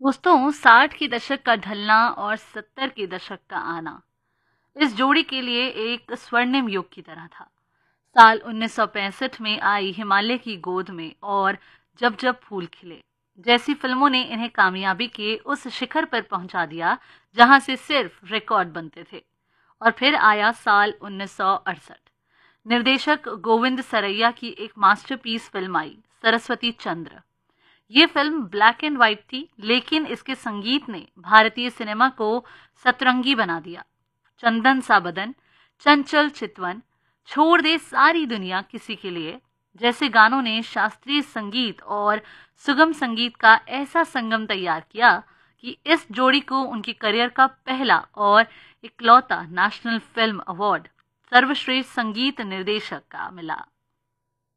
दोस्तों, 60 के दशक का ढलना और 70 के दशक का आना इस जोड़ी के लिए एक स्वर्णिम युग की तरह था। साल 1965 में आई हिमालय की गोद में और जब जब फूल खिले जैसी फिल्मों ने इन्हें कामयाबी के उस शिखर पर पहुंचा दिया जहां से सिर्फ रिकॉर्ड बनते थे। और फिर आया साल 1968। निर्देशक गोविंद सरैया की एक मास्टरपीस फिल्म आई, सरस्वती चंद्र। ये फिल्म ब्लैक एंड व्हाइट थी, लेकिन इसके संगीत ने भारतीय सिनेमा को सतरंगी बना दिया। चंदन सा बदन, चंचल चितवन, छोड़ दे सारी दुनिया किसी के लिए जैसे गानों ने शास्त्रीय संगीत और सुगम संगीत का ऐसा संगम तैयार किया कि इस जोड़ी को उनकी करियर का पहला और इकलौता नेशनल फिल्म अवार्ड सर्वश्रेष्ठ संगीत निर्देशक का मिला।